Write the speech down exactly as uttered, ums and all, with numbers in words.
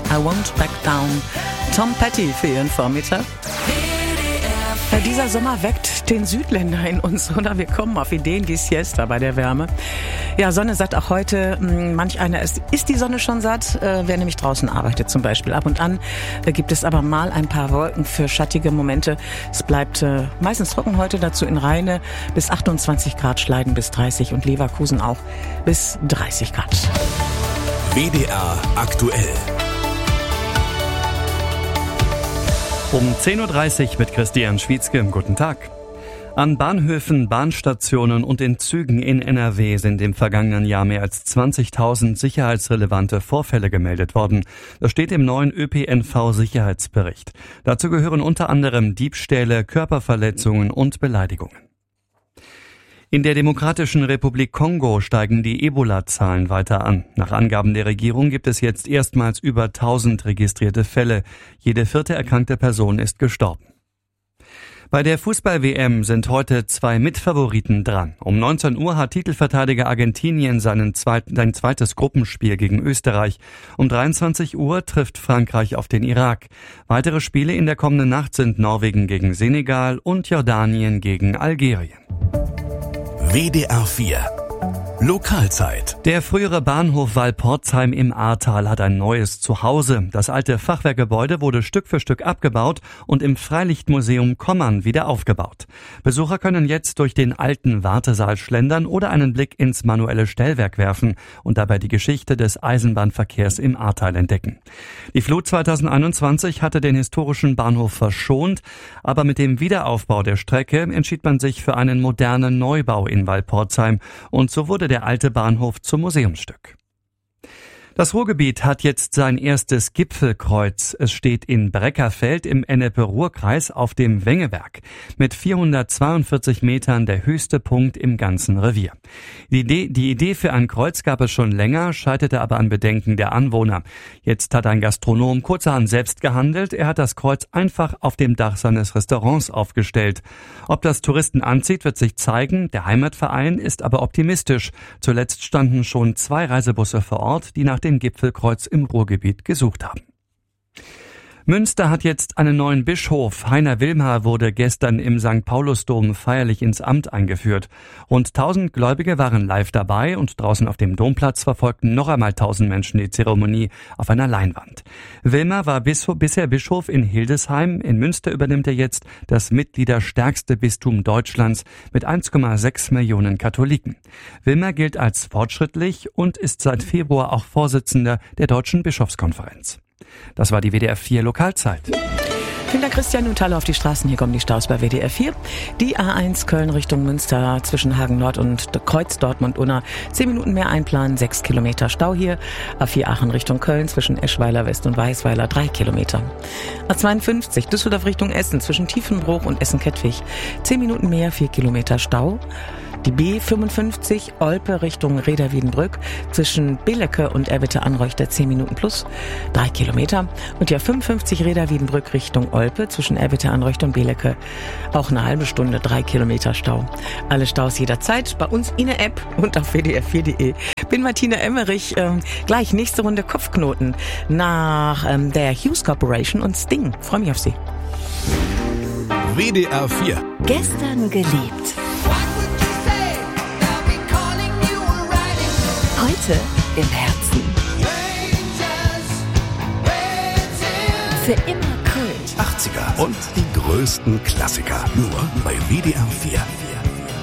I Won't Back Down. Tom Petty für Ihren Vormittag. Ja, dieser Sommer weckt den Südländer in uns, oder? Wir kommen auf Ideen wie Siesta bei der Wärme. Ja, Sonne satt auch heute. Manch einer ist, ist die Sonne schon satt, äh, wer nämlich draußen arbeitet zum Beispiel. Ab und an äh, gibt es aber mal ein paar Wolken für schattige Momente. Es bleibt äh, meistens trocken heute, dazu in Rheine bis achtundzwanzig Grad, Schleiden bis dreißig und Leverkusen auch bis dreißig Grad. W D R aktuell. Um zehn Uhr dreißig mit Christian Schwietzke. Guten Tag. An Bahnhöfen, Bahnstationen und in Zügen in N R W sind im vergangenen Jahr mehr als zwanzigtausend sicherheitsrelevante Vorfälle gemeldet worden. Das steht im neuen Ö P N V-Sicherheitsbericht. Dazu gehören unter anderem Diebstähle, Körperverletzungen und Beleidigungen. In der Demokratischen Republik Kongo steigen die Ebola-Zahlen weiter an. Nach Angaben der Regierung gibt es jetzt erstmals über tausend registrierte Fälle. Jede vierte erkrankte Person ist gestorben. Bei der Fußball-W M sind heute zwei Mitfavoriten dran. Um neunzehn Uhr hat Titelverteidiger Argentinien seinen zweiten, sein zweites Gruppenspiel gegen Österreich. Um dreiundzwanzig Uhr trifft Frankreich auf den Irak. Weitere Spiele in der kommenden Nacht sind Norwegen gegen Senegal und Jordanien gegen Algerien. W D R vier Lokalzeit. Der frühere Bahnhof Walporzheim im Ahrtal hat ein neues Zuhause. Das alte Fachwerkgebäude wurde Stück für Stück abgebaut und im Freilichtmuseum Kommern wieder aufgebaut. Besucher können jetzt durch den alten Wartesaal schlendern oder einen Blick ins manuelle Stellwerk werfen und dabei die Geschichte des Eisenbahnverkehrs im Ahrtal entdecken. Die Flut zweitausendeinundzwanzig hatte den historischen Bahnhof verschont, aber mit dem Wiederaufbau der Strecke entschied man sich für einen modernen Neubau in Walporzheim und so wurde der alte Bahnhof zum Museumsstück. Das Ruhrgebiet hat jetzt sein erstes Gipfelkreuz. Es steht in Breckerfeld im Ennepe-Ruhr-Kreis auf dem Wengeberg. Mit vierhundertzweiundvierzig Metern der höchste Punkt im ganzen Revier. Die Idee, die Idee für ein Kreuz gab es schon länger, scheiterte aber an Bedenken der Anwohner. Jetzt hat ein Gastronom kurzerhand selbst gehandelt. Er hat das Kreuz einfach auf dem Dach seines Restaurants aufgestellt. Ob das Touristen anzieht, wird sich zeigen. Der Heimatverein ist aber optimistisch. Zuletzt standen schon zwei Reisebusse vor Ort, die nach dem Gipfelkreuz im Ruhrgebiet gesucht haben. Münster hat jetzt einen neuen Bischof. Heiner Wilmar wurde gestern im Sankt Paulusdom feierlich ins Amt eingeführt. Rund tausend Gläubige waren live dabei und draußen auf dem Domplatz verfolgten noch einmal tausend Menschen die Zeremonie auf einer Leinwand. Wilmar war bis, bisher Bischof in Hildesheim. In Münster übernimmt er jetzt das mitgliederstärkste Bistum Deutschlands mit eins Komma sechs Millionen Katholiken. Wilmar gilt als fortschrittlich und ist seit Februar auch Vorsitzender der Deutschen Bischofskonferenz. Das war die W D R vier Lokalzeit. Vielen Dank, Christian. Und hallo auf die Straßen. Hier kommen die Staus bei W D R vier. Die A eins Köln Richtung Münster zwischen Hagen Nord und Kreuz Dortmund-Unna. Zehn Minuten mehr einplanen, sechs Kilometer Stau hier. A vier Aachen Richtung Köln zwischen Eschweiler West und Weißweiler, drei Kilometer. A zweiundfünfzig Düsseldorf Richtung Essen zwischen Tiefenbruch und Essen-Kettwig. Zehn Minuten mehr, vier Kilometer Stau. Die B fünfundfünfzig Olpe Richtung Reda-Wiedenbrück zwischen Belecke und Erwitte-Anreuchter zehn Minuten plus, drei Kilometer. Und die A fünfundfünfzig Reda-Wiedenbrück Richtung Olpe zwischen Erwitte-Anreuchter und Belecke auch eine halbe Stunde, drei Kilometer Stau. Alle Staus jederzeit bei uns in der App und auf w d r vier punkt d e. Bin Martina Emmerich. Ähm, gleich nächste Runde Kopfknoten nach ähm, der Hughes Corporation und Sting. Freue mich auf Sie. W D R vier. Gestern geliebt. Heute im Herzen. Für immer Kult. achtziger und die größten Klassiker. Nur bei W D R vier.